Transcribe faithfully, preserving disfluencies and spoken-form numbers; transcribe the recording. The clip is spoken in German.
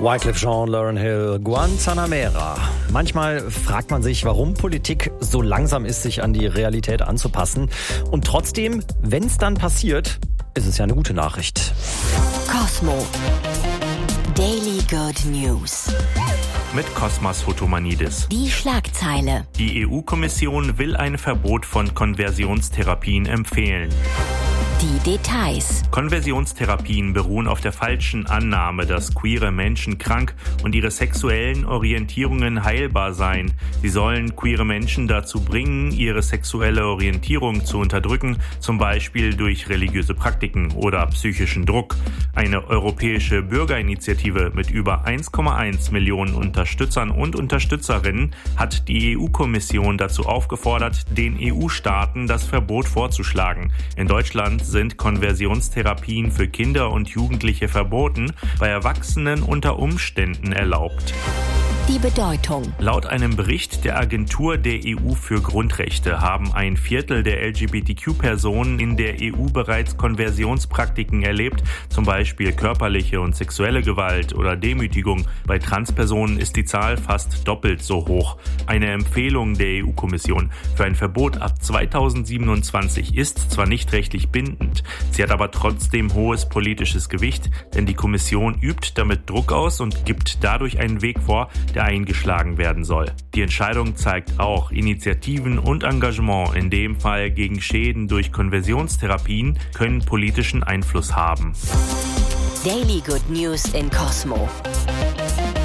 Wyclef Jean, Lauryn Hill, Guantanamera. Manchmal fragt man sich, warum Politik so langsam ist, sich an die Realität anzupassen. Und trotzdem, wenn es dann passiert, ist es ja eine gute Nachricht. Cosmo. Daily Good News. Mit Kosmas Fotomanidis. Die Schlagzeile. Die E U-Kommission will ein Verbot von Konversionstherapien empfehlen. Die Details. Konversionstherapien beruhen auf der falschen Annahme, dass queere Menschen krank und ihre sexuellen Orientierungen heilbar seien. Sie sollen queere Menschen dazu bringen, ihre sexuelle Orientierung zu unterdrücken, zum Beispiel durch religiöse Praktiken oder psychischen Druck. Eine europäische Bürgerinitiative mit über eins Komma eins Millionen Unterstützern und Unterstützerinnen hat die E U-Kommission dazu aufgefordert, den E U-Staaten das Verbot vorzuschlagen. In Deutschland sind Konversionstherapien für Kinder und Jugendliche verboten, bei Erwachsenen unter Umständen erlaubt. Die Bedeutung. Laut einem Bericht der Agentur der E U für Grundrechte haben ein Viertel der L G B T Q-Personen in der E U bereits Konversionspraktiken erlebt, zum Beispiel körperliche und sexuelle Gewalt oder Demütigung. Bei Transpersonen ist die Zahl fast doppelt so hoch. Eine Empfehlung der E U-Kommission für ein Verbot ab zweitausendsiebenundzwanzig ist zwar nicht rechtlich bindend, sie hat aber trotzdem hohes politisches Gewicht, denn die Kommission übt damit Druck aus und gibt dadurch einen Weg vor, der eingeschlagen werden soll. Die Entscheidung zeigt auch, Initiativen und Engagement, in dem Fall gegen Schäden durch Konversionstherapien, können politischen Einfluss haben. Daily Good News in Cosmo.